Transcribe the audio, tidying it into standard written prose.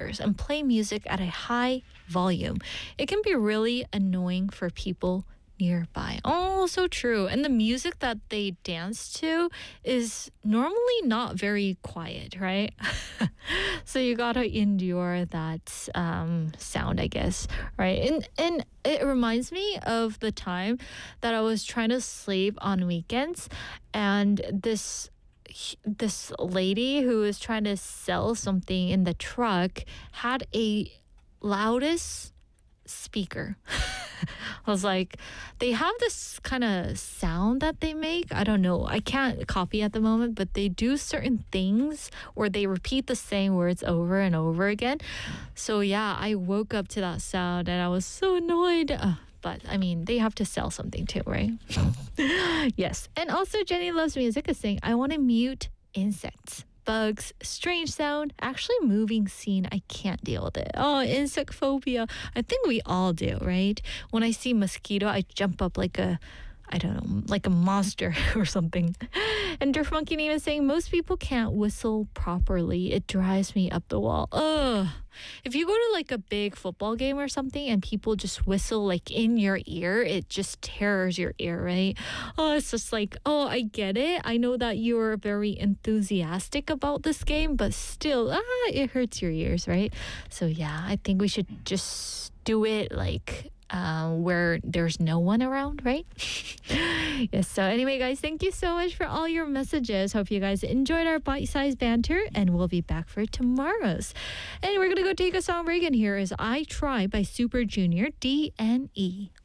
speakers and play music at a high volume. It can be really annoying for people nearby. Oh, so true. And the music that they dance to is normally not very quiet, right? So you gotta endure that sound, I guess, right? And it reminds me of the time that I was trying to sleep on weekends, and this lady who was trying to sell something in the truck had a loudest speaker. I was like, they have this kind of sound that they make. I don't know. I can't copy at the moment, but they do certain things or they repeat the same words over and over again. So yeah, I woke up to that sound and I was so annoyed. But I mean, they have to sell something too, right? Yes. And also, Jenny Loves Music is saying, I want to mute insects, bugs, strange sound, actually moving scene. I can't deal with it. Oh, insect phobia. I think we all do, right? When I see mosquito, I jump up like I don't know, like a monster or something. And Durf Monkey Name is saying, most people can't whistle properly. It drives me up the wall. Ugh. If you go to like a big football game or something and people just whistle like in your ear, it just tears your ear, right? Oh, it's just like, oh, I get it. I know that you're very enthusiastic about this game, but still, it hurts your ears, right? So yeah, I think we should just do it like where there's no one around, right? Yes, so anyway, guys, thank you so much for all your messages. Hope you guys enjoyed our bite-sized banter, and we'll be back for tomorrow's. And we're going to go take a song break, and here is I Try by Super Junior, DNE.